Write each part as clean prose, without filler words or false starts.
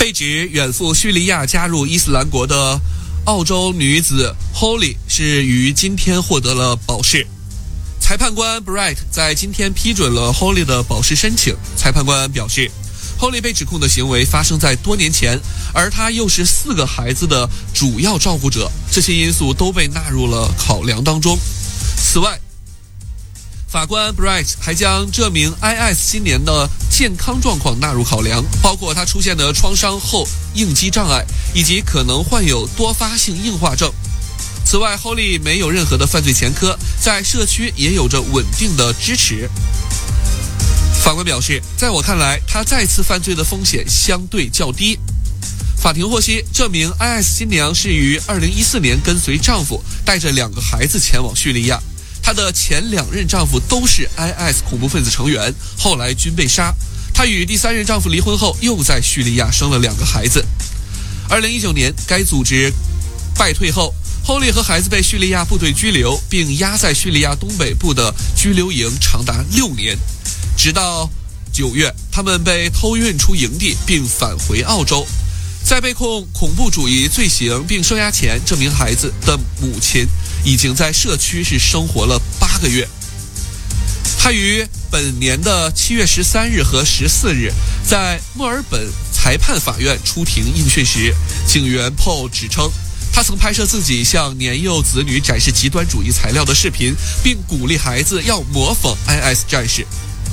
被指远赴叙利亚加入伊斯兰国的澳洲女子 Holly 是于今天获得了保释。裁判官 Bright 在今天批准了 Holly 的保释申请。裁判官表示， Holly 被指控的行为发生在多年前，而她又是4个孩子的主要照顾者，这些因素都被纳入了考量当中。此外，法官 Bright 还将这名 IS 青年的健康状况纳入考量，包括他出现的创伤后应激障碍，以及可能患有多发性硬化症。此外， Holly 没有任何的犯罪前科，在社区也有着稳定的支持。法官表示，在我看来，他再次犯罪的风险相对较低。法庭获悉，这名 IS 新娘是于2014年跟随丈夫带着2个孩子前往叙利亚。她的前2任丈夫都是 IS 恐怖分子成员，后来均被杀。她与第3任丈夫离婚后，又在叙利亚生了2个孩子。2019年，该组织败退后， Holly 和孩子被叙利亚部队拘留，并押在叙利亚东北部的拘留营长达6年。直到9月，他们被偷运出营地并返回澳洲。在被控恐怖主义罪行并收押前，这名孩子的母亲已经在社区生活了8个月。他于本年的7月13日和14日在墨尔本裁判法院出庭应讯时，警员 Paul 指称，他曾拍摄自己向年幼子女展示极端主义材料的视频，并鼓励孩子要模仿 IS 战士。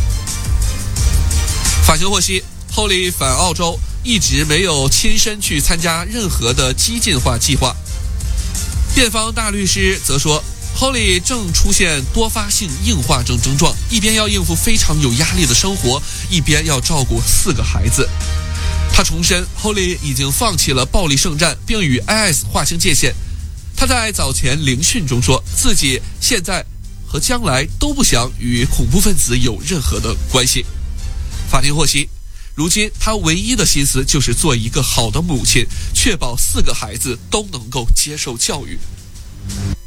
法庭获悉， Holly 返澳洲一直没有亲身去参加任何的激进化计划。辩方大律师则说， Holly 正出现多发性硬化症症状，一边要应付非常有压力的生活，一边要照顾4个孩子。他重申， Holly 已经放弃了暴力圣战，并与 IS 划清界限。他在早前聆讯中说，自己现在和将来都不想与恐怖分子有任何的关系。法庭获悉，如今他唯一的心思就是做一个好的母亲，确保4个孩子都能够接受教育。